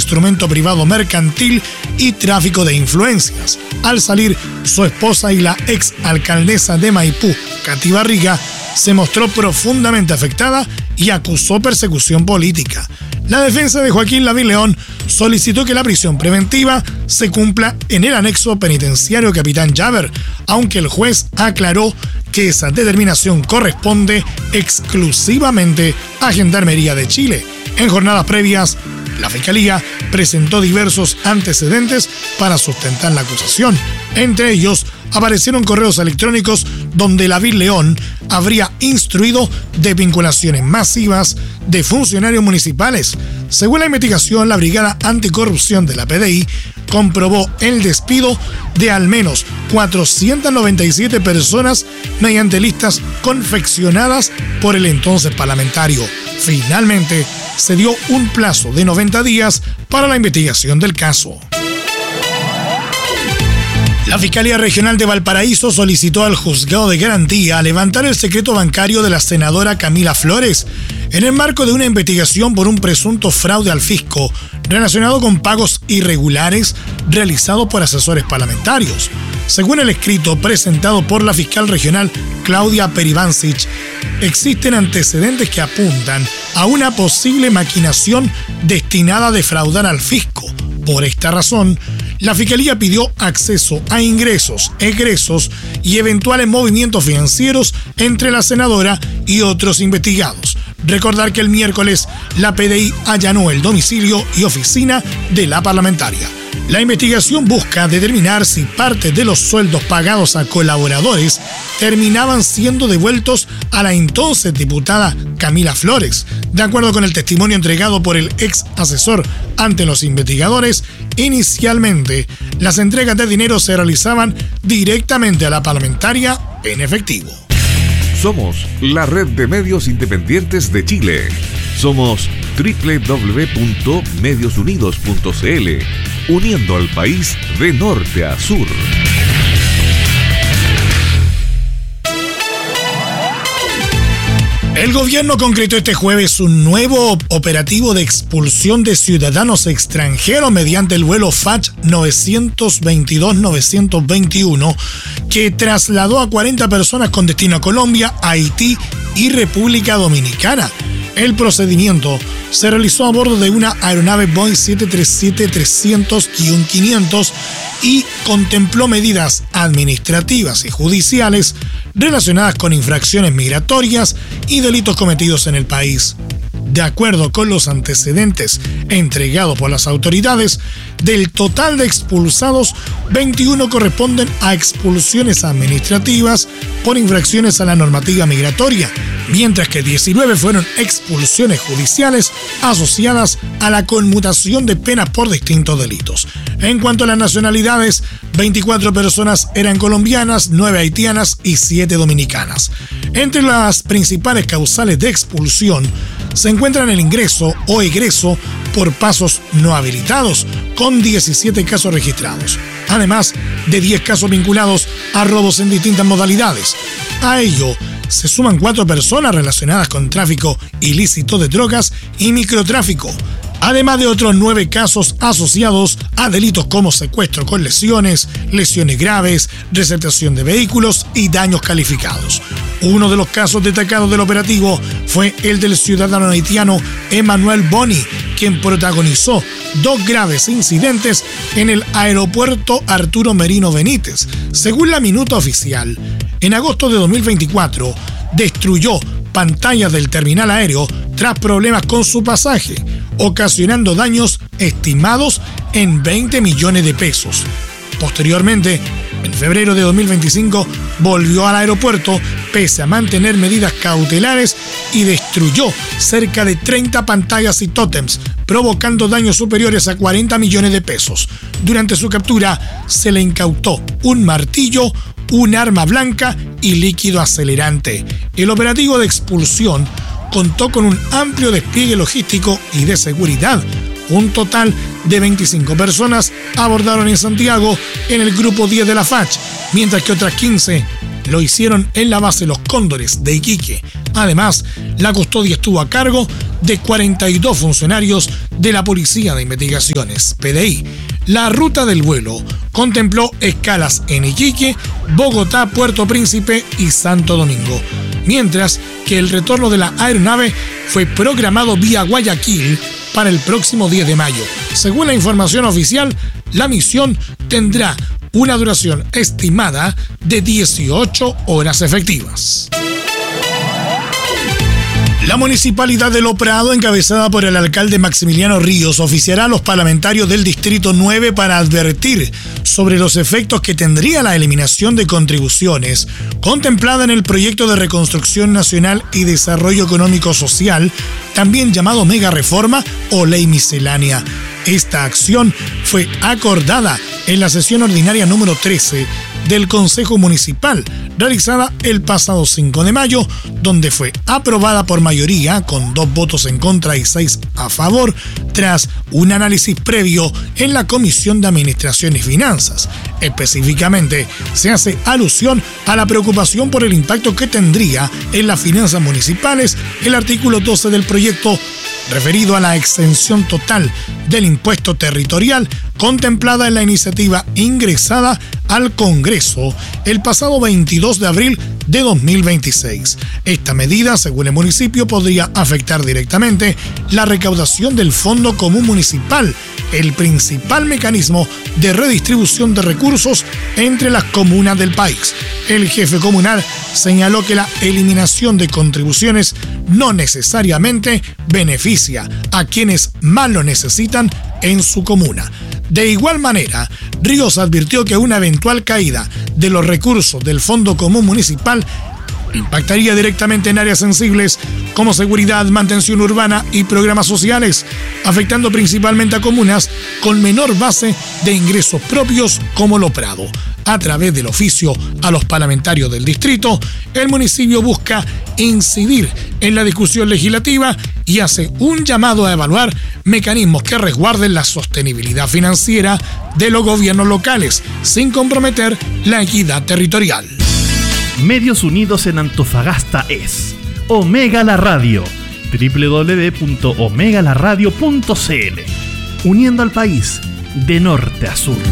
instrumento privado mercantil y tráfico de influencias. Al salir, su esposa y la ex alcaldesa de Maipú, Katy Barriga, se mostró profundamente afectada y acusó persecución política. La defensa de Joaquín Lavín León solicitó que la prisión preventiva se cumpla en el anexo penitenciario Capitán Llaver, aunque el juez aclaró que esa determinación corresponde exclusivamente a Gendarmería de Chile. En jornadas previas, la Fiscalía presentó diversos antecedentes para sustentar la acusación. Entre ellos, aparecieron correos electrónicos donde Lavín León habría instruido de vinculaciones masivas de funcionarios municipales. Según la investigación, la Brigada Anticorrupción de la PDI comprobó el despido de al menos 497 personas mediante listas confeccionadas por el entonces parlamentario. Finalmente, se dio un plazo de 90 días para la investigación del caso. La Fiscalía Regional de Valparaíso solicitó al Juzgado de Garantía levantar el secreto bancario de la senadora Camila Flores en el marco de una investigación por un presunto fraude al fisco relacionado con pagos irregulares realizados por asesores parlamentarios. Según el escrito presentado por la fiscal regional Claudia Peribancic, existen antecedentes que apuntan a una posible maquinación destinada a defraudar al fisco. Por esta razón, la Fiscalía pidió acceso a ingresos, egresos y eventuales movimientos financieros entre la senadora y otros investigados. Recordar que el miércoles la PDI allanó el domicilio y oficina de la parlamentaria. La investigación busca determinar si parte de los sueldos pagados a colaboradores terminaban siendo devueltos a la entonces diputada Camila Flores. De acuerdo con el testimonio entregado por el ex asesor ante los investigadores, inicialmente las entregas de dinero se realizaban directamente a la parlamentaria en efectivo. Somos la red de medios independientes de Chile. Somos www.mediosunidos.cl, uniendo al país de norte a sur. El gobierno concretó este jueves un nuevo operativo de expulsión de ciudadanos extranjeros mediante el vuelo FACH 922-921 que trasladó a 40 personas con destino a Colombia, Haití y República Dominicana. El procedimiento se realizó a bordo de una aeronave Boeing 737-300-500 y contempló medidas administrativas y judiciales relacionadas con infracciones migratorias y delitos cometidos en el país. De acuerdo con los antecedentes entregados por las autoridades, del total de expulsados, 21 corresponden a expulsiones administrativas por infracciones a la normativa migratoria, mientras que 19 fueron expulsiones judiciales asociadas a la conmutación de penas por distintos delitos. En cuanto a las nacionalidades, 24 personas eran colombianas, 9 haitianas y 7 dominicanas. Entre las principales causales de expulsión se encuentran el ingreso o egreso por pasos no habilitados, con 17 casos registrados, además de 10 casos vinculados a robos en distintas modalidades. A ello se suman 4 personas relacionadas con tráfico ilícito de drogas y microtráfico, además de otros 9 casos asociados a delitos como secuestro con lesiones, lesiones graves, receptación de vehículos y daños calificados. Uno de los casos destacados del operativo fue el del ciudadano haitiano Emmanuel Boni, quien protagonizó 2 graves incidentes en el aeropuerto Arturo Merino Benítez. Según la minuta oficial, en agosto de 2024 destruyó pantallas del terminal aéreo tras problemas con su pasaje, ocasionando daños estimados en 20 millones de pesos. Posteriormente, en febrero de 2025, volvió al aeropuerto pese a mantener medidas cautelares y destruyó cerca de 30 pantallas y tótems, provocando daños superiores a 40 millones de pesos. Durante su captura, se le incautó un martillo, un arma blanca y líquido acelerante. El operativo de expulsión contó con un amplio despliegue logístico y de seguridad. Un total de 25 personas abordaron en Santiago en el grupo 10 de la FACH, mientras que otras 15 lo hicieron en la base Los Cóndores de Iquique. Además, la custodia estuvo a cargo de 42 funcionarios de la Policía de Investigaciones, PDI. La ruta del vuelo contempló escalas en Iquique, Bogotá, Puerto Príncipe y Santo Domingo, mientras que el retorno de la aeronave fue programado vía Guayaquil para el próximo 10 de mayo. Según la información oficial, la misión tendrá una duración estimada de 18 horas efectivas. La Municipalidad de Lo Prado, encabezada por el alcalde Maximiliano Ríos, oficiará a los parlamentarios del Distrito 9 para advertir sobre los efectos que tendría la eliminación de contribuciones contemplada en el Proyecto de Reconstrucción Nacional y Desarrollo Económico Social, también llamado Mega Reforma o Ley Miscelánea. Esta acción fue acordada en la sesión ordinaria número 13 del Consejo Municipal, realizada el pasado 5 de mayo, donde fue aprobada por mayoría, con 2 votos en contra y 6 a favor, tras un análisis previo en la Comisión de Administración y Finanzas. Específicamente, se hace alusión a la preocupación por el impacto que tendría en las finanzas municipales el artículo 12 del proyecto, referido a la exención total del impuesto territorial contemplada en la iniciativa ingresada al Congreso el pasado 22 de abril de 2026. Esta medida, según el municipio, podría afectar directamente la recaudación del Fondo Común Municipal, el principal mecanismo de redistribución de recursos entre las comunas del país. El jefe comunal señaló que la eliminación de contribuciones no necesariamente beneficia a quienes más lo necesitan en su comuna. De igual manera, Ríos advirtió que una eventual caída de los recursos del Fondo Común Municipal impactaría directamente en áreas sensibles como seguridad, mantención urbana y programas sociales, afectando principalmente a comunas con menor base de ingresos propios como Lo Prado. A través del oficio a los parlamentarios del distrito, el municipio busca incidir en la discusión legislativa y hace un llamado a evaluar mecanismos que resguarden la sostenibilidad financiera de los gobiernos locales, sin comprometer la equidad territorial. Medios Unidos en Antofagasta es Omega La Radio, www.omegalaradio.cl, uniendo al país de norte a sur.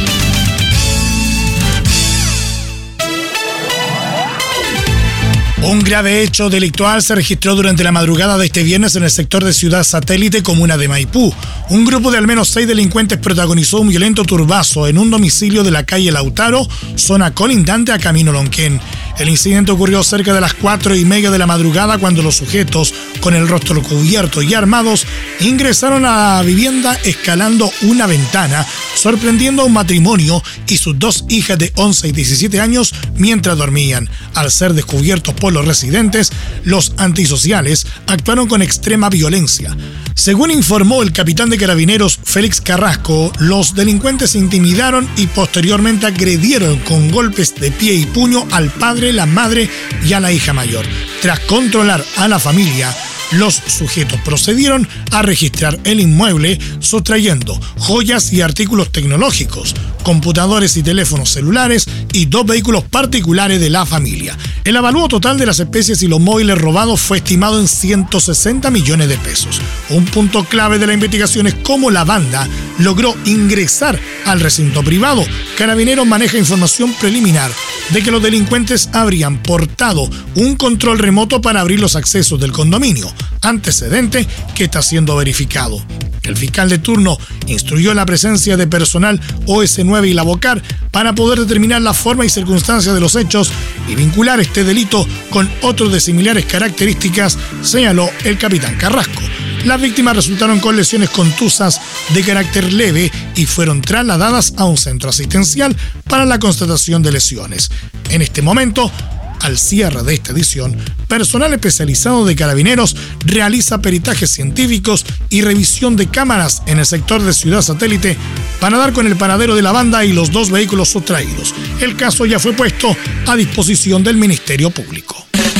Un grave hecho delictual se registró durante la madrugada de este viernes en el sector de Ciudad Satélite, comuna de Maipú. Un grupo de al menos 6 delincuentes protagonizó un violento turbazo en un domicilio de la calle Lautaro, zona colindante a Camino Lonquén. El incidente ocurrió cerca de las 4:30 de la madrugada, cuando los sujetos, con el rostro cubierto y armados, ingresaron a la vivienda escalando una ventana, sorprendiendo a un matrimonio y sus 2 hijas de 11 y 17 años mientras dormían. Al ser descubiertos por los residentes, los antisociales actuaron con extrema violencia. Según informó el capitán de Carabineros Félix Carrasco, los delincuentes intimidaron y posteriormente agredieron con golpes de pie y puño al padre, la madre y a la hija mayor. Tras controlar a la familia, los sujetos procedieron a registrar el inmueble, sustrayendo joyas y artículos tecnológicos, computadores y teléfonos celulares y 2 vehículos particulares de la familia. El avalúo total de las especies y los móviles robados fue estimado en 160 millones de pesos. Un punto clave de la investigación es cómo la banda logró ingresar al recinto privado. Carabineros maneja información preliminar de que los delincuentes habrían portado un control remoto para abrir los accesos del condominio, antecedente que está siendo verificado. El fiscal de turno instruyó la presencia de personal OS9 y la BOCAR para poder determinar la forma y circunstancias de los hechos y vincular este delito con otros de similares características, señaló el capitán Carrasco. Las víctimas resultaron con lesiones contusas de carácter leve y fueron trasladadas a un centro asistencial para la constatación de lesiones. En este momento, al cierre de esta edición, personal especializado de Carabineros realiza peritajes científicos y revisión de cámaras en el sector de Ciudad Satélite para dar con el paradero de la banda y los 2 vehículos sustraídos. El caso ya fue puesto a disposición del Ministerio Público.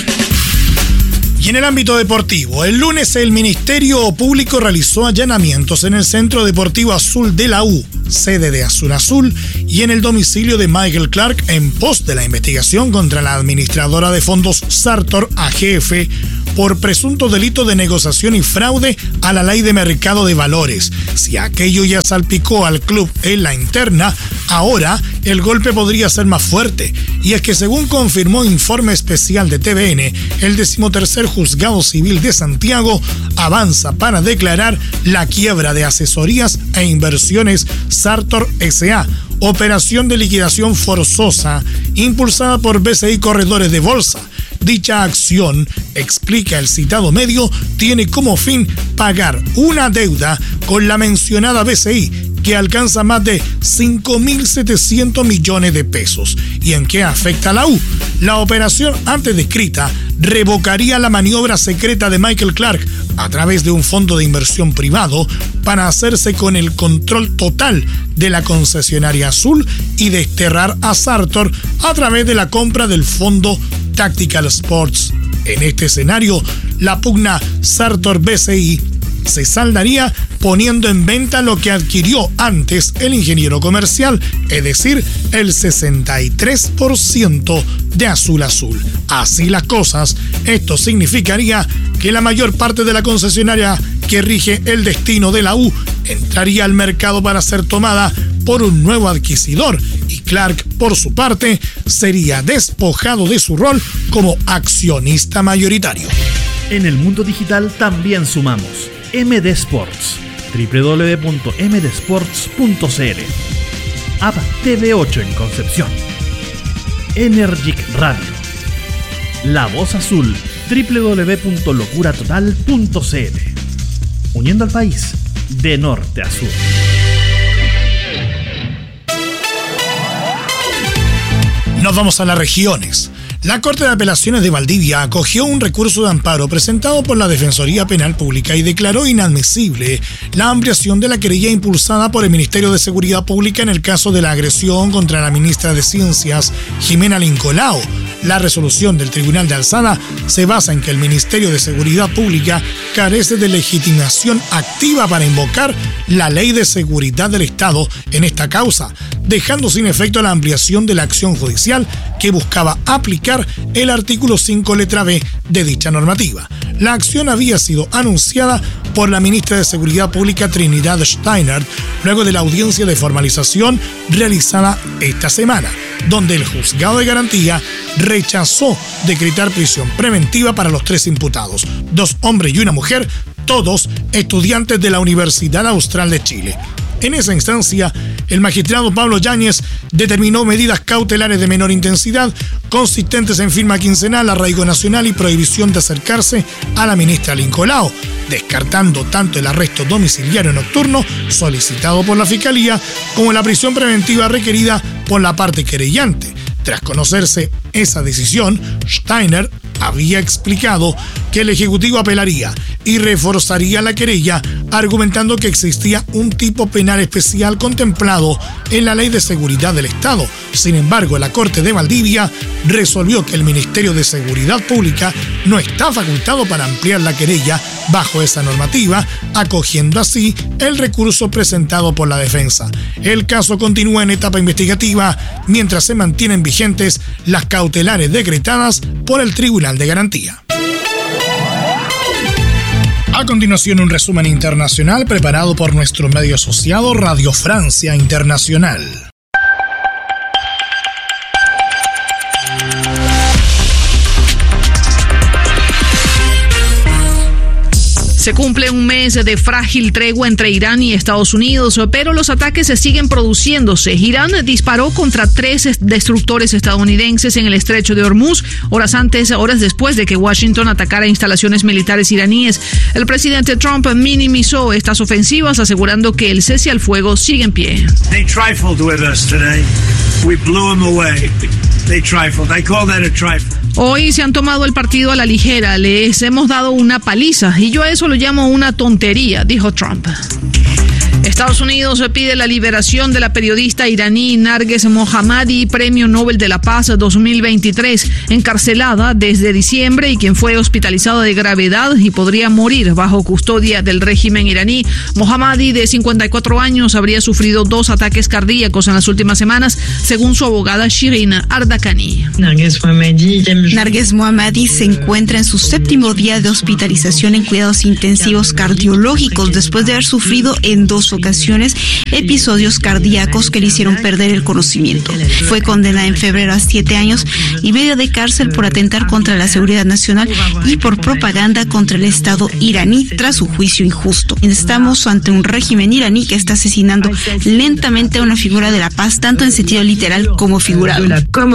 Y en el ámbito deportivo, el lunes el Ministerio Público realizó allanamientos en el Centro Deportivo Azul de la U, sede de Azul Azul, y en el domicilio de Michael Clark en pos de la investigación contra la administradora de fondos Sartor AGF por presunto delito de negociación y fraude a la ley de mercado de valores. Si aquello ya salpicó al club en la interna, ahora el golpe podría ser más fuerte. Y es que según confirmó informe especial de TVN, el 13º Juzgado Civil de Santiago avanza para declarar la quiebra de asesorías e inversiones Sartor S.A., operación de liquidación forzosa impulsada por BCI Corredores de Bolsa. Dicha acción, explica el citado medio, tiene como fin pagar una deuda con la mencionada BCI que alcanza más de 5.700 millones de pesos. ¿Y en qué afecta a la U? La operación antes descrita revocaría la maniobra secreta de Michael Clark a través de un fondo de inversión privado para hacerse con el control total de la concesionaria azul y desterrar a Sartor a través de la compra del fondo Tactical Sports. En este escenario, la pugna Sartor-BCI se saldaría poniendo en venta lo que adquirió antes el ingeniero comercial, es decir, el 63% de Azul Azul. Así las cosas, esto significaría que la mayor parte de la concesionaria que rige el destino de la U entraría al mercado para ser tomada por un nuevo adquisidor, y Clark, por su parte, sería despojado de su rol como accionista mayoritario. En el mundo digital también sumamos MD Sports, www.mdsports.cl, App TV8 en Concepción, Energic Radio, La Voz Azul, www.locuratotal.cl, uniendo al país de norte a sur. Nos vamos a las regiones. La Corte de Apelaciones de Valdivia acogió un recurso de amparo presentado por la Defensoría Penal Pública y declaró inadmisible la ampliación de la querella impulsada por el Ministerio de Seguridad Pública en el caso de la agresión contra la ministra de Ciencias, Jimena Lincolao. La resolución del Tribunal de Alzada se basa en que el Ministerio de Seguridad Pública carece de legitimación activa para invocar la Ley de Seguridad del Estado en esta causa, dejando sin efecto la ampliación de la acción judicial que buscaba aplicar el artículo 5 letra B de dicha normativa. La acción había sido anunciada por la ministra de Seguridad Pública Trinidad Steiner luego de la audiencia de formalización realizada esta semana, donde el juzgado de garantía rechazó decretar prisión preventiva para los 3 imputados, 2 hombres y una mujer, todos estudiantes de la Universidad Austral de Chile. En esa instancia, el magistrado Pablo Yáñez determinó medidas cautelares de menor intensidad consistentes en firma quincenal, arraigo nacional y prohibición de acercarse a la ministra Lincolao, descartando tanto el arresto domiciliario nocturno solicitado por la Fiscalía como la prisión preventiva requerida por la parte querellante. Tras conocerse esa decisión, Steiner había explicado que el Ejecutivo apelaría y reforzaría la querella, argumentando que existía un tipo penal especial contemplado en la Ley de Seguridad del Estado. Sin embargo, la Corte de Valdivia resolvió que el Ministerio de Seguridad Pública no está facultado para ampliar la querella bajo esa normativa, acogiendo así el recurso presentado por la defensa. El caso continúa en etapa investigativa mientras se mantienen vigentes las cautelares decretadas por el Tribunal de Garantía. A continuación, un resumen internacional preparado por nuestro medio asociado Radio Francia Internacional. Se cumple un mes de frágil tregua entre Irán y Estados Unidos, pero los ataques se siguen produciéndose. Irán disparó contra 3 destructores estadounidenses en el estrecho de Hormuz, horas después de que Washington atacara instalaciones militares iraníes. El presidente Trump minimizó estas ofensivas, asegurando que el cese al fuego sigue en pie. They trifled with us today. We blew them away. They trifled. I call that a trifle. Hoy se han tomado el partido a la ligera, les hemos dado una paliza y yo a eso lo llamo una tontería, dijo Trump. Estados Unidos pide la liberación de la periodista iraní Narges Mohammadi, Premio Nobel de la Paz 2023, encarcelada desde diciembre y quien fue hospitalizada de gravedad y podría morir bajo custodia del régimen iraní. Mohammadi, de 54 años, habría sufrido 2 ataques cardíacos en las últimas semanas, según su abogada Shirin Ardakani. Narges Mohammadi se encuentra en su 7º día de hospitalización en cuidados intensivos cardiológicos después de haber sufrido en 2 ocasiones episodios cardíacos que le hicieron perder el conocimiento. Fue condenada en febrero a 7 años y medio de cárcel por atentar contra la seguridad nacional y por propaganda contra el Estado iraní tras su juicio injusto. Estamos ante un régimen iraní que está asesinando lentamente a una figura de la paz, tanto en sentido literal como figurado.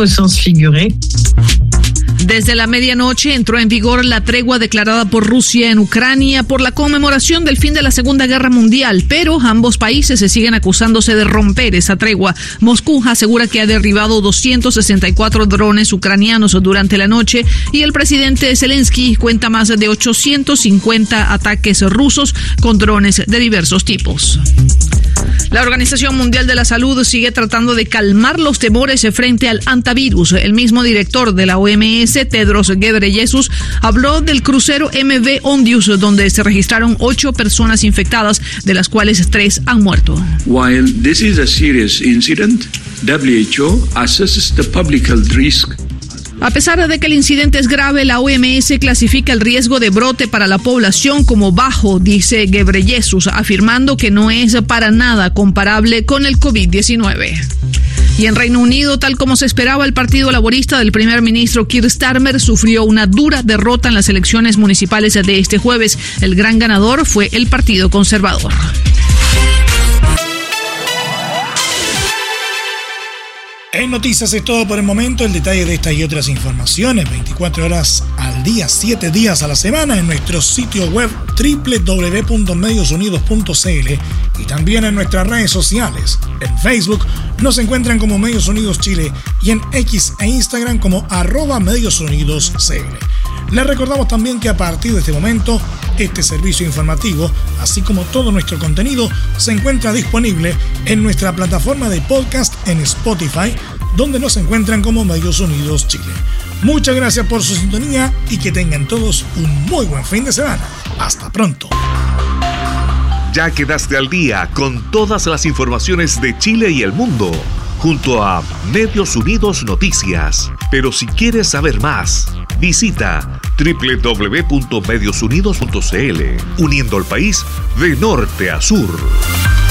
Desde la medianoche entró en vigor la tregua declarada por Rusia en Ucrania por la conmemoración del fin de la Segunda Guerra Mundial, pero ambos países se siguen acusándose de romper esa tregua. Moscú asegura que ha derribado 264 drones ucranianos durante la noche y el presidente Zelensky cuenta más de 850 ataques rusos con drones de diversos tipos. La Organización Mundial de la Salud sigue tratando de calmar los temores frente al hantavirus. El mismo director de la OMS, Tedros Ghebreyesus, habló del crucero MV Ondius, donde se registraron 8 personas infectadas, de las cuales 3 han muerto. While this is a serious incident, WHO assesses the public health risk. A pesar de que el incidente es grave, la OMS clasifica el riesgo de brote para la población como bajo, dice Ghebreyesus, afirmando que no es para nada comparable con el COVID-19. Y en Reino Unido, tal como se esperaba, el Partido Laborista del primer ministro Keir Starmer sufrió una dura derrota en las elecciones municipales de este jueves. El gran ganador fue el Partido Conservador. En noticias es todo por el momento. El detalle de estas y otras informaciones 24 horas al día, 7 días a la semana en nuestro sitio web www.mediosunidos.cl y también en nuestras redes sociales. En Facebook nos encuentran como Medios Unidos Chile y en X e Instagram como @MediosUnidosCL. Les recordamos también que a partir de este momento, este servicio informativo, así como todo nuestro contenido, se encuentra disponible en nuestra plataforma de podcast en Spotify, donde nos encuentran como Medios Unidos Chile. Muchas gracias por su sintonía y que tengan todos un muy buen fin de semana. Hasta pronto. Ya quedaste al día con todas las informaciones de Chile y el mundo, junto a Medios Unidos Noticias. Pero si quieres saber más, visita www.mediosunidos.cl, uniendo al país de norte a sur.